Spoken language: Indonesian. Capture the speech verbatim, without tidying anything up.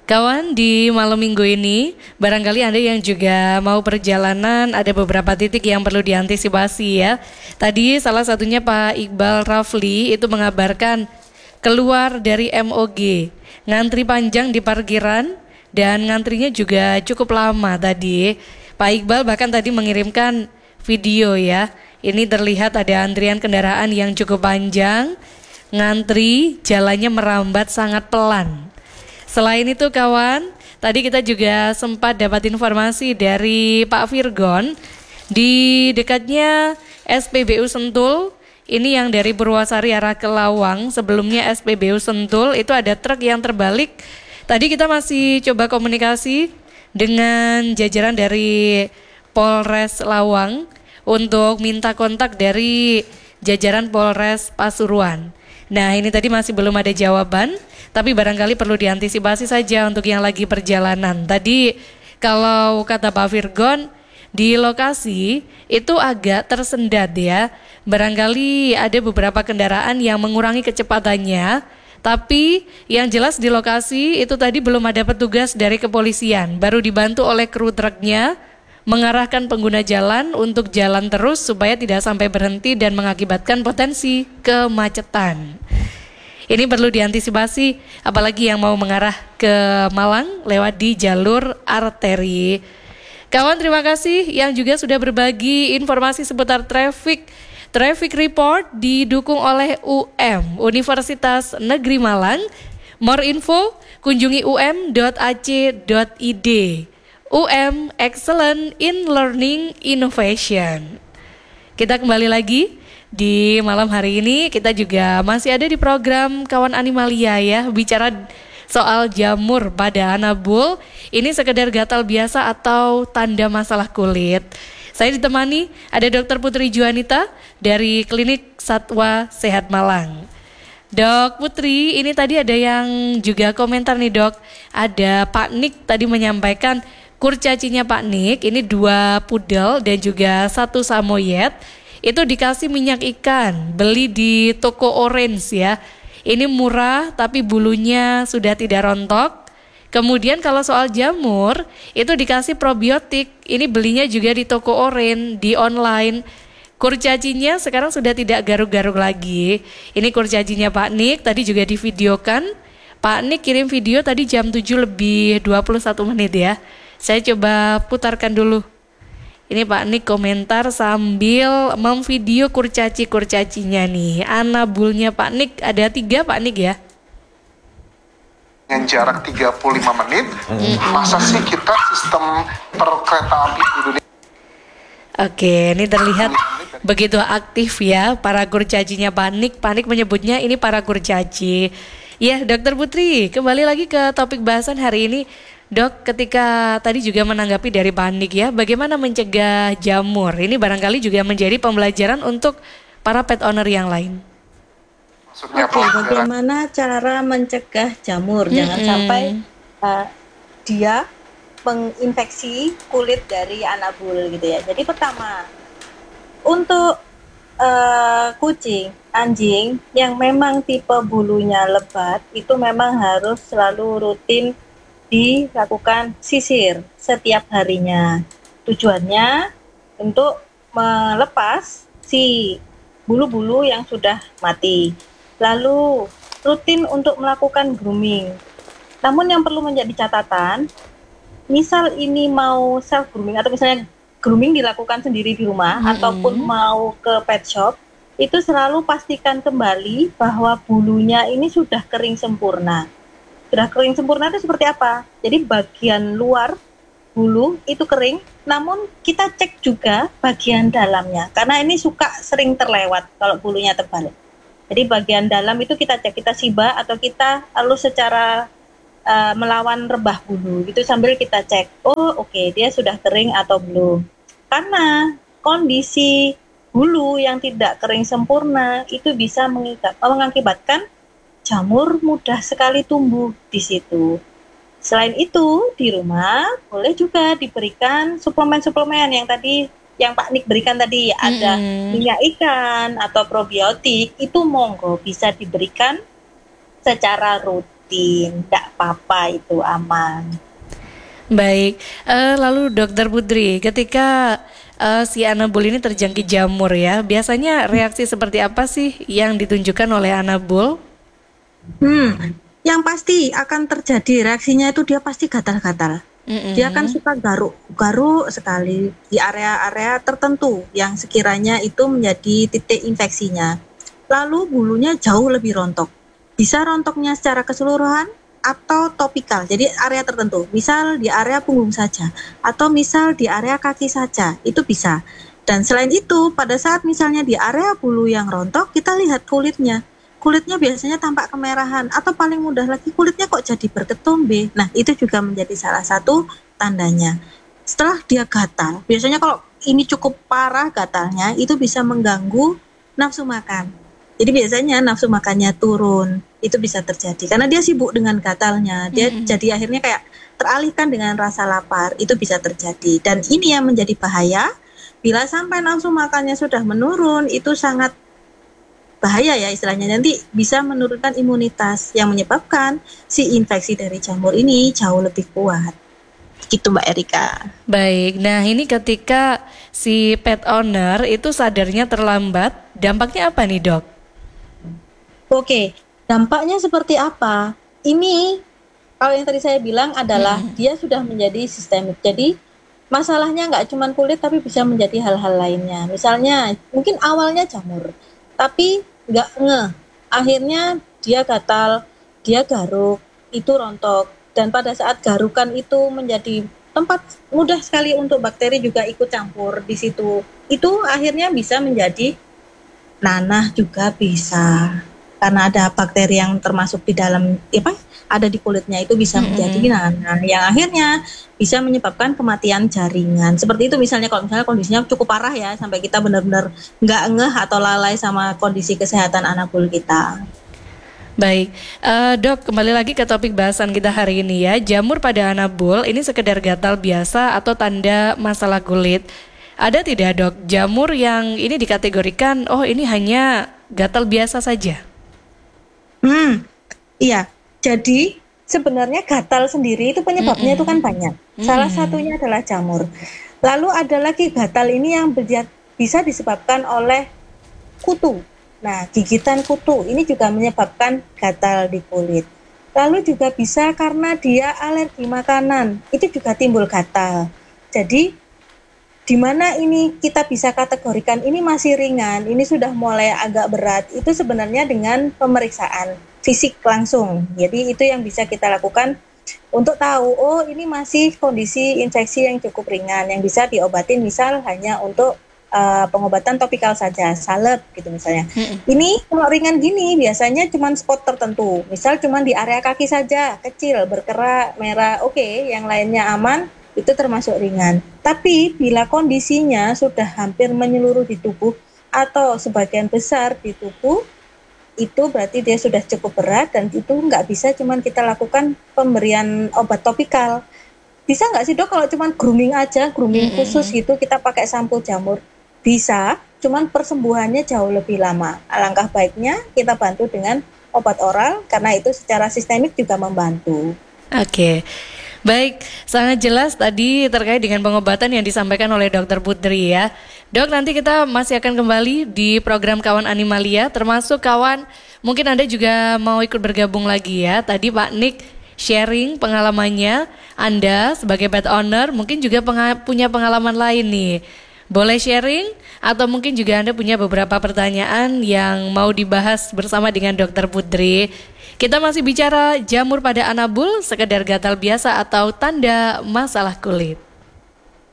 Kawan, di malam minggu ini, barangkali Anda yang juga mau perjalanan, ada beberapa titik yang perlu diantisipasi ya. Tadi salah satunya Pak Iqbal Rafli itu mengabarkan keluar dari M O G, ngantri panjang di parkiran dan ngantrinya juga cukup lama tadi. Pak Iqbal bahkan tadi mengirimkan video ya. Ini terlihat ada antrian kendaraan yang cukup panjang, ngantri, jalannya merambat sangat pelan. Selain itu kawan, tadi kita juga sempat dapat informasi dari Pak Virgon di dekatnya S P B U Sentul. Ini yang dari Purwasari arah ke Lawang, sebelumnya S P B U Sentul itu ada truk yang terbalik. Tadi kita masih coba komunikasi dengan jajaran dari Polres Lawang untuk minta kontak dari jajaran Polres Pasuruan. Nah ini tadi masih belum ada jawaban, tapi barangkali perlu diantisipasi saja untuk yang lagi perjalanan. Tadi kalau kata Pak Virgon, di lokasi itu agak tersendat ya. Barangkali ada beberapa kendaraan yang mengurangi kecepatannya, tapi yang jelas di lokasi itu tadi belum ada petugas dari kepolisian. Baru dibantu oleh kru truknya mengarahkan pengguna jalan untuk jalan terus supaya tidak sampai berhenti dan mengakibatkan potensi kemacetan. Ini perlu diantisipasi, apalagi yang mau mengarah ke Malang lewat di jalur arteri. Kawan, terima kasih yang juga sudah berbagi informasi seputar traffic. Traffic Report didukung oleh U M, Universitas Negeri Malang. More info, kunjungi u m dot a c dot i d. U M, Excellent in Learning Innovation. Kita kembali lagi di malam hari ini. Kita juga masih ada di program Kawan Animalia ya, bicara soal jamur pada anabul. Ini sekedar gatal biasa atau tanda masalah kulit. Saya ditemani ada Dokter Putri Juanita dari Klinik Satwa Sehat Malang. Dok Putri, ini tadi ada yang juga komentar nih dok. Ada Pak Nik tadi menyampaikan kurcacinya Pak Nik, ini dua pudel dan juga satu samoyed, itu dikasih minyak ikan, beli di toko orange ya. Ini murah tapi bulunya sudah tidak rontok. Kemudian kalau soal jamur, itu dikasih probiotik, ini belinya juga di toko orange, di online. Kurcacinya sekarang sudah tidak garuk-garuk lagi. Ini kurcacinya Pak Nik, tadi juga divideokan. Pak Nik kirim video tadi jam tujuh lebih dua puluh satu menit ya. Saya coba putarkan dulu. Ini Pak Nik komentar sambil memvideo kurcaci-kurcacinya nih. Anabulnya Pak Nik ada tiga Pak Nik ya. Yang jarak tiga puluh lima menit, mm-hmm. Masa sih kita sistem per kereta api di dunia? Oke, ini terlihat begitu aktif ya para kurcacinya Pak Nik. Pak Nik menyebutnya ini para kurcaci. Ya, Dokter Putri, kembali lagi ke topik bahasan hari ini. Dok, ketika tadi juga menanggapi dari Pak Nik ya, bagaimana mencegah jamur? Ini barangkali juga menjadi pembelajaran untuk para pet owner yang lain. Oke, okay, bagaimana cara mencegah jamur? Mm-hmm. Jangan sampai uh, dia menginfeksi kulit dari anabul gitu ya. Jadi pertama, untuk uh, kucing, anjing yang memang tipe bulunya lebat, itu memang harus selalu rutin dilakukan sisir setiap harinya. Tujuannya untuk melepas si bulu-bulu yang sudah mati. Lalu rutin untuk melakukan grooming. Namun yang perlu menjadi catatan, misal ini mau self grooming atau misalnya grooming dilakukan sendiri di rumah mm-hmm. ataupun mau ke pet shop, itu selalu pastikan kembali bahwa bulunya ini sudah kering sempurna. Sudah kering sempurna itu seperti apa? Jadi bagian luar bulu itu kering, namun kita cek juga bagian dalamnya, karena ini suka sering terlewat kalau bulunya tebal. Jadi bagian dalam itu kita cek, kita siba atau kita lalu secara uh, melawan rebah bulu, gitu sambil kita cek, oh oke okay, dia sudah kering atau belum. Karena kondisi bulu yang tidak kering sempurna itu bisa mengakibatkan jamur mudah sekali tumbuh di situ. Selain itu, di rumah boleh juga diberikan suplemen-suplemen yang tadi yang Pak Nik berikan tadi, ada hmm. minyak ikan atau probiotik, itu monggo bisa diberikan secara rutin rutin, nggak apa-apa, itu aman. Baik, eh, lalu Dokter Putri, ketika eh, si anabul ini terjangkit jamur ya, biasanya reaksi seperti apa sih yang ditunjukkan oleh anabul? Hmm, yang pasti akan terjadi reaksinya itu dia pasti gatal-gatal. Mm-mm. Dia kan suka garuk-garuk sekali di area-area tertentu yang sekiranya itu menjadi titik infeksinya. Lalu bulunya jauh lebih rontok. Bisa rontoknya secara keseluruhan atau topikal, jadi area tertentu. Misal di area punggung saja atau misal di area kaki saja, itu bisa. Dan selain itu, pada saat misalnya di area bulu yang rontok, kita lihat kulitnya. Kulitnya biasanya tampak kemerahan atau paling mudah lagi kulitnya kok jadi berketombe. Nah, itu juga menjadi salah satu tandanya. Setelah dia gatal, biasanya kalau ini cukup parah gatalnya, itu bisa mengganggu nafsu makan. Jadi biasanya nafsu makannya turun, itu bisa terjadi karena dia sibuk dengan gatalnya. Dia mm-hmm. jadi akhirnya kayak teralihkan dengan rasa lapar, itu bisa terjadi. Dan ini yang menjadi bahaya, bila sampai nafsu makannya sudah menurun, itu sangat bahaya ya istilahnya, nanti bisa menurunkan imunitas yang menyebabkan si infeksi dari jamur ini jauh lebih kuat. Gitu Mbak Erika. Baik, nah ini ketika si pet owner itu sadarnya terlambat, dampaknya apa nih dok? Oke, dampaknya seperti apa? Ini kalau yang tadi saya bilang adalah hmm. dia sudah menjadi sistemik. Jadi masalahnya nggak cuma kulit tapi bisa menjadi hal-hal lainnya. Misalnya mungkin awalnya jamur, tapi nggak ngeh, akhirnya dia gatal, dia garuk, itu rontok, dan pada saat garukan itu menjadi tempat mudah sekali untuk bakteri juga ikut campur di situ, itu akhirnya bisa menjadi nanah juga bisa, karena ada bakteri yang termasuk di dalam apa ada di kulitnya, itu bisa menjadi nanah yang akhirnya bisa menyebabkan kematian jaringan. Seperti itu misalnya kalau misalnya kondisinya cukup parah ya, sampai kita benar-benar nggak ngeh atau lalai sama kondisi kesehatan anabul kita. Baik, uh, dok, kembali lagi ke topik bahasan kita hari ini ya. Jamur pada anabul ini sekedar gatal biasa atau tanda masalah kulit. Ada tidak dok jamur yang ini dikategorikan, oh ini hanya gatal biasa saja? Hmm, iya. Jadi sebenarnya gatal sendiri itu penyebabnya Mm-mm. itu kan banyak. Mm. Salah satunya adalah jamur. Lalu ada lagi gatal ini yang bisa disebabkan oleh kutu. Nah, gigitan kutu ini juga menyebabkan gatal di kulit. Lalu juga bisa karena dia alergi makanan, itu juga timbul gatal. Jadi di mana ini kita bisa kategorikan ini masih ringan, ini sudah mulai agak berat, itu sebenarnya dengan pemeriksaan fisik langsung. Jadi itu yang bisa kita lakukan untuk tahu, oh ini masih kondisi infeksi yang cukup ringan, yang bisa diobatin misal hanya untuk uh, pengobatan topikal saja, salep gitu misalnya. Hmm. Ini kalau ringan gini biasanya cuma spot tertentu, misal cuma di area kaki saja, kecil, berkerak, merah, oke, okay, yang lainnya aman, itu termasuk ringan. Tapi bila kondisinya sudah hampir menyeluruh di tubuh atau sebagian besar di tubuh, itu berarti dia sudah cukup berat dan itu nggak bisa cuman kita lakukan pemberian obat topikal. Bisa nggak sih dok kalau cuman grooming aja, grooming mm-hmm. khusus gitu, kita pakai sampo jamur? Bisa, cuman persembuhannya jauh lebih lama. Alangkah baiknya kita bantu dengan obat oral karena itu secara sistemik juga membantu. Oke. Okay. Baik, sangat jelas tadi terkait dengan pengobatan yang disampaikan oleh Dokter Putri ya. Dok, nanti kita masih akan kembali di program Kawan Animalia, termasuk kawan, mungkin Anda juga mau ikut bergabung lagi ya. Tadi Pak Nick sharing pengalamannya, Anda sebagai pet owner mungkin juga penga- punya pengalaman lain nih. Boleh sharing atau mungkin juga Anda punya beberapa pertanyaan yang mau dibahas bersama dengan Dokter Putri. Kita masih bicara jamur pada anabul, sekedar gatal biasa atau tanda masalah kulit.